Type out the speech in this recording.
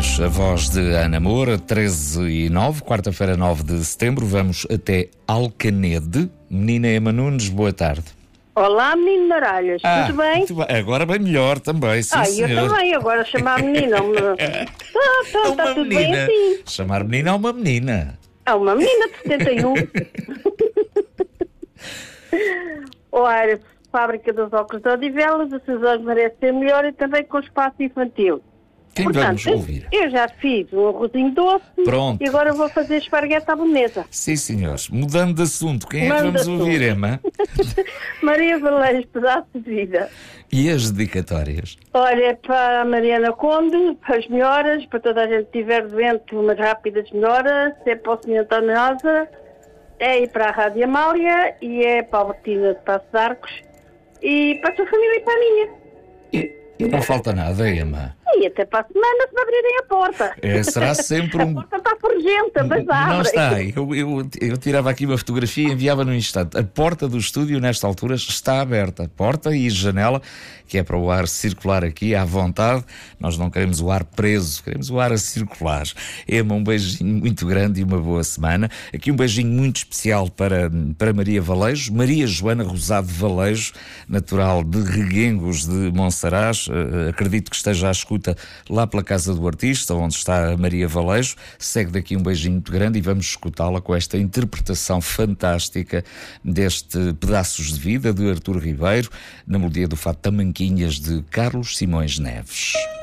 Nunes, a voz de Ana Moura, 13h09, quarta-feira, 9 de setembro. Vamos até Alcanede. Menina Emma Nunes, boa tarde. Olá, menino Maralhas, tudo bem? Muito bem? Agora bem melhor também, sim, senhor. Eu também, agora chamar a menina. Está tudo bem assim. Chamar menina a uma menina. É uma menina de 71. Olha, fábrica dos óculos de Odivelas, a Suzano merece ser melhor e também com espaço infantil. Quem vamos ouvir? Eu já fiz um arrozinho doce. Pronto. E agora vou fazer esparguete à bolonhesa. Sim, senhores. Mudando de assunto, quem é que vamos ouvir, Emma? Maria Valeiros, pedaço de vida. E as dedicatórias? Olha, é para a Mariana Conde, para as melhoras, para toda a gente que estiver doente, umas rápidas melhoras, é para o Sr. António Nosa, é ir para a Rádio Amália e é para a Albertina de Passo de Arcos e para a sua família e para a minha. E não falta nada, Emma. E até para a semana se me abrirem a porta. Será sempre A porta está forjenta, mas abre. Não está. Eu tirava aqui uma fotografia e enviava num instante. A porta do estúdio, nesta altura, está aberta. Porta e janela, que é para o ar circular aqui à vontade. Nós não queremos o ar preso, queremos o ar a circular. Emma, um beijinho muito grande e uma boa semana. Aqui um beijinho muito especial para Maria Valeiros. Maria Joana Rosado Valeiros, natural de Reguengos de Monsaraz. Acredito que esteja à escuta lá pela Casa do Artista, onde está a Maria Valeiros. Segue daqui um beijinho muito grande e vamos escutá-la com esta interpretação fantástica deste Pedaços de Vida de Artur Ribeiro, na melodia do Fado Tamanquinhas de Carlos Simões Neves.